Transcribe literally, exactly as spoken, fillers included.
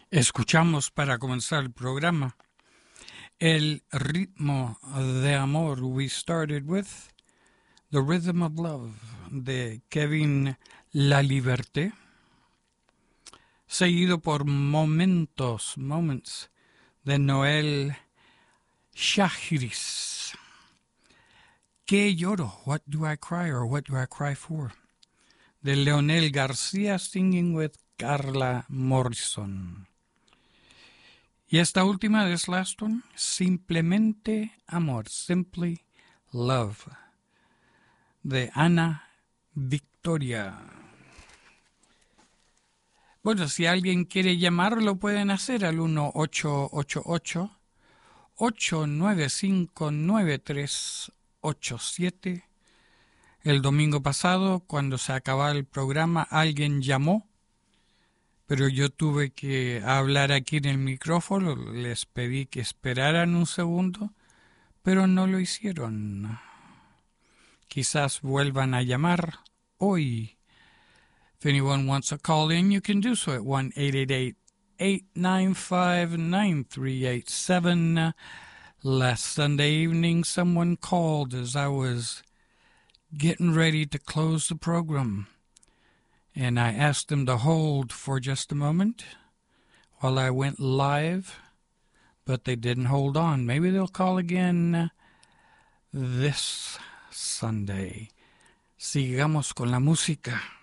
Escuchamos para comenzar el programa el ritmo de amor. We started with The Rhythm of Love de Kevin Laliberté, seguido por Momentos, Moments de Noel Shahriz. ¿Qué lloro? What do I cry or what do I cry for? De Leonel García, singing with Carla Morrison. Y esta última, this last one, Simplemente Amor, Simply Love, de Ana Victoria. Bueno, si alguien quiere llamar, lo pueden hacer al uno ocho ocho ocho, ocho nueve cinco, nueve tres ocho siete. El domingo pasado, cuando se acababa el programa, alguien llamó, pero yo tuve que hablar aquí en el micrófono, les pedí que esperaran un segundo, pero no lo hicieron. Quizás vuelvan a llamar hoy. If anyone wants to call in, you can do so at one eight eight eight, eight nine five, nine three eight seven. Last Sunday evening, someone called as I was getting ready to close the program, and I asked them to hold for just a moment while I went live, but they didn't hold on. Maybe they'll call again this Sunday. Sigamos con la música.